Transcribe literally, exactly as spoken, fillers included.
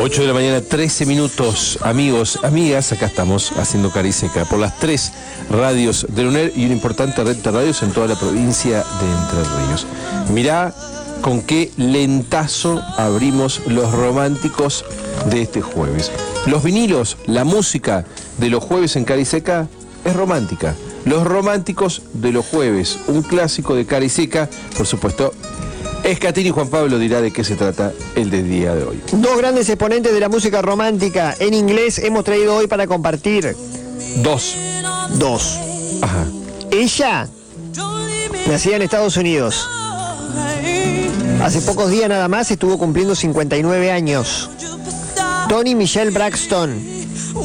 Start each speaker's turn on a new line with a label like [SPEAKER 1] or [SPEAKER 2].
[SPEAKER 1] ocho de la mañana, trece minutos. Amigos, amigas, acá estamos haciendo Cariseca por las tres radios del U N E R y una importante red de radios en toda la provincia de Entre Ríos. Mirá con qué lentazo abrimos los románticos de este jueves. Los vinilos, la música de los jueves en Cariseca es romántica. Los románticos de los jueves, un clásico de Cariseca, por supuesto. Escatini y Juan Pablo dirá de qué se trata el del día de hoy.
[SPEAKER 2] Dos grandes exponentes de la música romántica en inglés hemos traído hoy para compartir.
[SPEAKER 1] Dos.
[SPEAKER 2] Dos.
[SPEAKER 1] Ajá.
[SPEAKER 2] Ella, nacida en Estados Unidos. Hace pocos días nada más estuvo cumpliendo cincuenta y nueve años. Toni Michelle Braxton.